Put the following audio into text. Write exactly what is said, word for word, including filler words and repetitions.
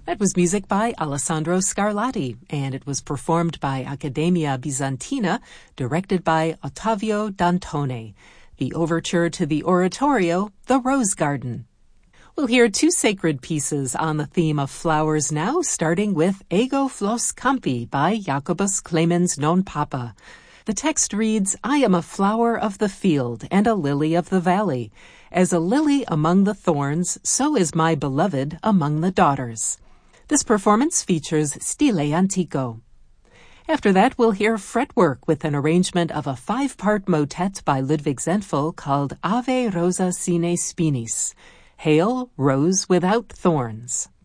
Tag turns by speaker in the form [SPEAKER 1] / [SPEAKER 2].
[SPEAKER 1] That was music by Alessandro Scarlatti, and it was performed by Accademia Bizantina, directed by Ottavio Dantone. The overture to the oratorio, The Rose Garden. We'll hear two sacred pieces on the theme of flowers now, starting with Ego Flos Campi by Jacobus Clemens non Papa. The text reads, I am a flower of the field and a lily of the valley. As a lily among the thorns, so is my beloved among the daughters. This performance features Stile Antico. After that, we'll hear fretwork with an arrangement of a five-part motet by Ludwig Zentfel called Ave Rosa Sine Spinis, Hail, Rose Without Thorns.